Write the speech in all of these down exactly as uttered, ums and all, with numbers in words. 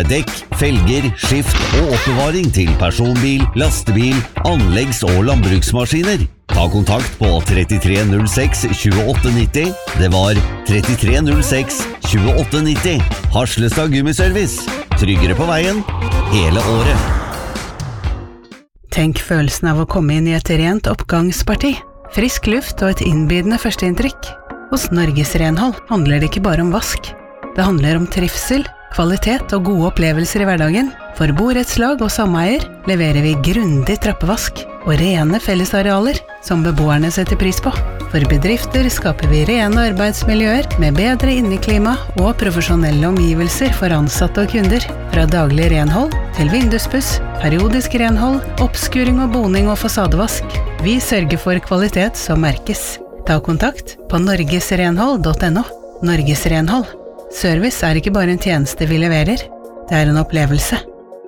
Dekk, felger, skift og oppbevaring til personbil, lastebil, anleggs- og landbruksmaskiner. Ta kontakt på trettitre null seks tjueåtte nitti. Det var trettitre null seks tjueåtte nitti. Harslestad Gummiservice. Tryggere på veien hele året. Tenk følelsen av å komme inn i et rent oppgangsparti. Frisk luft og et innbydende førsteinntrykk. Hos Norges Renhold handler det ikke bare om vask. Det handler om trivsel, kvalitet og gode opplevelser i hverdagen. For borettslag og sameier leverer vi grundig trappevask og rene fellesarealer som beboerne setter pris på. For bedrifter skaper vi rene arbeidsmiljøer med bedre inneklima og profesjonelle omgivelser for ansatte og kunder. Fra daglig renhold til vinduspuss, periodisk renhold, oppskuring og boning og fasadevask. Vi sørger for kvalitet som merkes. Ta kontakt på norgesrenhold punktum no. Norges Renhold. Service er ikke bare en tjeneste vi leverer, det er en opplevelse.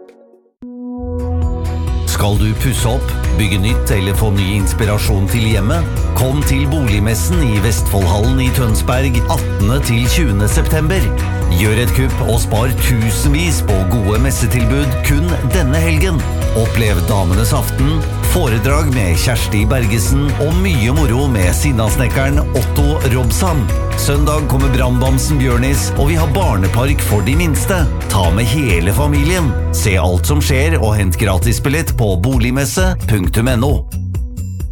Skal du pusse opp, bygge nytt eller få ny inspirasjon til hjemmet? Kom til Boligmessen i Vestfoldhallen i Tønsberg attende til tjuende september. Gjør et kupp og spar tusenvis på gode messetilbud kun denne helgen. Opplev Damenes aften, foredrag med Kjersti Bergesen og mye moro med Sinnasnekkeren Otto Robsam. Søndag kommer Brandbamsen Bjørnis, og vi har barnepark for de minste. Ta med hele familien. Se alt som skjer og hent gratisbillett på boligmesse punktum no.